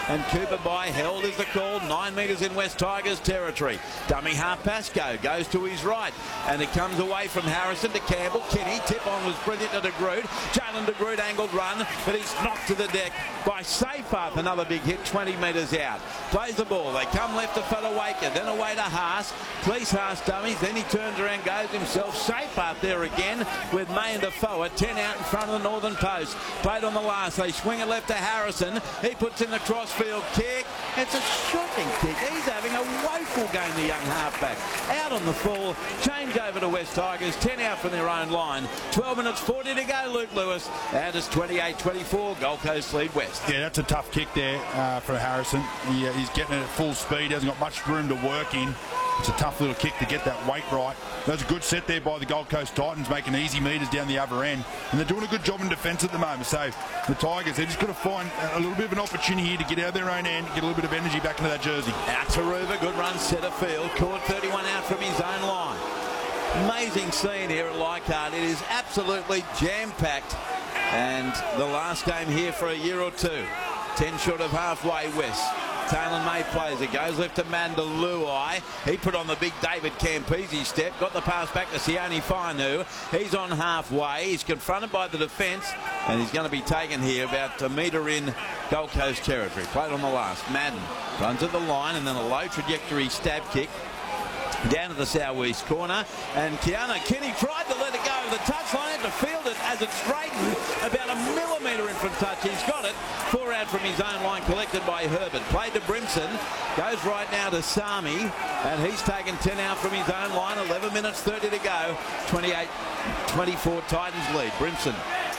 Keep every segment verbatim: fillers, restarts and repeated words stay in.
and Cooper by held is the call. Nine metres in West Tigers territory. Dummy half Pascoe goes to his right, and it comes away from Harrison to Campbell. Kinney, tip on was brilliant to De Groot. Jalen De Groot angled run, but he's knocked to the deck by Seyfarth. Another big hit, twenty metres out. Plays the ball. They come left to Felawaker, then away to Haas. Police Haas dummies, then he turns around, goes himself. Seyfarth there again with May and Defoe. ten out in front of the northern post. Played on the last. They swing it left to Harrison. He puts in the crossfield kick. It's a shocking kick. He's having a woeful game, the young halfback. Out on the full. Change over to West Tigers. ten out from their own line. twelve minutes forty to go, Luke Lewis. And it's twenty-eight twenty-four. Gold Coast lead West. Yeah, that's a tough kick there uh, for Harrison. He, uh, he's getting it at full speed. Hasn't got much room to work in. It's a tough little kick to get that weight right. That's a good set there by the Gold Coast Titans, making easy meters down the other end. And they're doing a good job in defence at the moment. So the Tigers, they've just got to find a little bit of an opportunity here to get out of their own end, get a little bit of energy back into that jersey. Out to Ruva, good run, centre field. Caught thirty-one out from his own line. Amazing scene here at Leichhardt. It is absolutely jam-packed. And the last game here for a year or two. ten short of halfway West. Taylor May plays it, goes left to Mandalui. He put on the big David Campese step, got the pass back to Sione Fainu. He's on halfway, he's confronted by the defence, and he's going to be taken here about a metre in Gold Coast territory. Played on the last. Madden runs at the line, and then a low trajectory stab kick down to the southeast corner, and Keanu Kinney tried to let it go over the touchline, had to field it as it straightened about a millimetre in from touch. He's got it. Four out from his own line, collected by Herbert. Played to Brimson, goes right now to Sami, and he's taken ten out from his own line. eleven minutes thirty to go. twenty-eight twenty-four Titans lead. Brimson,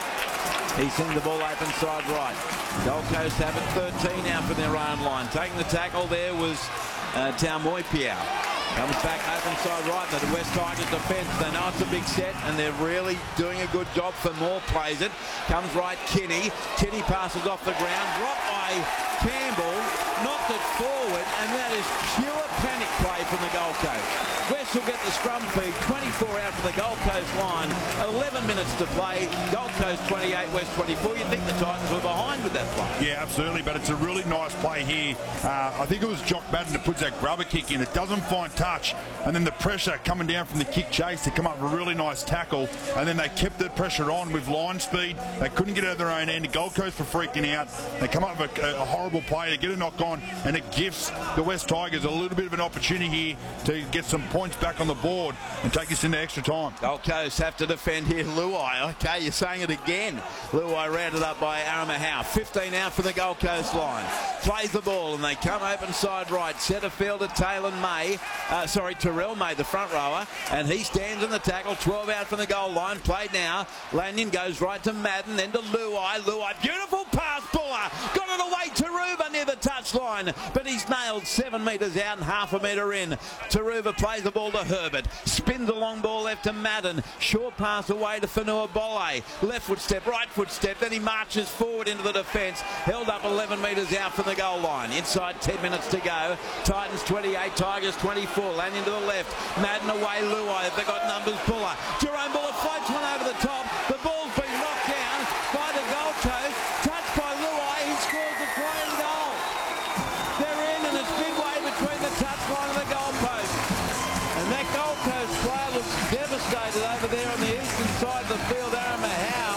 he's seen the ball open side right. Gold Coast have it thirteen out from their own line. Taking the tackle there was uh, Taumoi Piao. Comes back open side right to the West Tigers defence. They know it's a big set, and they're really doing a good job. For more plays it. Comes right Kinney. Kinney passes off the ground. Dropped by Campbell. Knocked it forward, and that is pure panic play from the Gold Coast. West will get the scrum feed. twenty-four out from the Gold Coast line. eleven minutes to play. Gold Coast twenty-eight, West twenty-four. You'd think the Titans were behind with that play. Yeah, absolutely, but it's a really nice play here. Uh, I think it was Jock Madden that puts that grubber kick in. It doesn't find touch, and then the pressure coming down from the kick chase to come up with a really nice tackle, and then they kept the pressure on with line speed. They couldn't get out of their own end. The Gold Coast were freaking out. They come up with a, a horrible play to get a knock on, and it gives the West Tigers a little bit of an opportunity here to get some points back on the board and take us into extra time. Gold Coast have to defend here. Luai, okay, you're saying it again. Luai rounded up by Aramahau. fifteen out for the Gold Coast line. Plays the ball, and they come open side right. Centre field to Taylor May. Uh, sorry, Terrell May, the front rower, and he stands in the tackle. twelve out from the goal line. Played now. Lanyon goes right to Madden, then to Luai. Luai, beautiful pass, Buller. Got it away to Ruva near the touchline, but he's nailed seven metres out and half a metre in. Taruva plays the ball to Herbert. Spins a long ball left to Madden. Short pass away to Fanua Bolle. Left foot step, right foot step. Then he marches forward into the defence. Held up eleven metres out from the goal line. Inside ten minutes to go. Titans twenty-eight, Tigers twenty-four. Lanyon to the left. Madden away, Luai. They've got numbers. Buller. Jerome Buller floats one over the top. The ball's been knocked down by the Gold Coast. Touched by Luai. He scores the playing goal. They're in, and it's midway between the touchline and the goal post. And that Gold Coast player looks devastated over there on the eastern side of the field. Aramahau.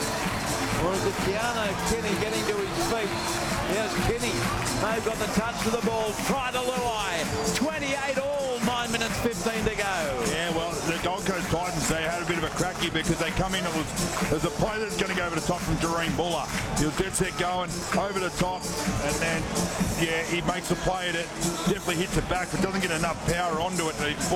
Or is it Keanu Kinney getting to his feet? Here's Kinney. They've got the touch of the ball. Try to Luai. twenty-eight all, nine minutes fifteen to go. Yeah, well, the Gold Coast Titans, they had a bit of a cracky because they come in, it was, there's a play that's going to go over the top from Jerome Buller. He was dead set going over the top, and then, yeah, he makes a play that definitely hits it back, but doesn't get enough power onto it.